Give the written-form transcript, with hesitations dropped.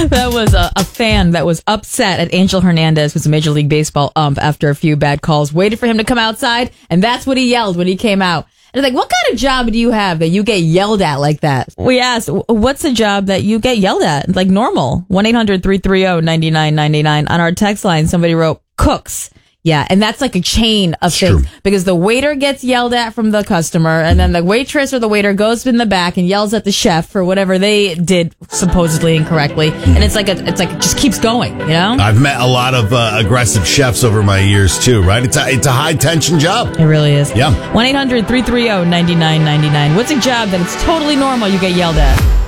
That was a fan that was upset at Angel Hernandez, who's a Major League Baseball ump, after a few bad calls, waited for him to come outside, and that's what he yelled when he came out. And it's like, what kind of job do you have that you get yelled at like that? We asked, what's a job that you get yelled at? Like normal. 1-800-330-9999. On our text line, somebody wrote, cooks. Yeah, and that's like a chain of things. True. Because the waiter gets yelled at from the customer, and then the waitress or the waiter goes in the back and yells at the chef for whatever they did supposedly incorrectly. And it's like it just keeps going, you know? I've met a lot of aggressive chefs over my years too, right? It's a high tension job. It really is. Yeah. 1-800-330-9999. What's a job that it's totally normal you get yelled at?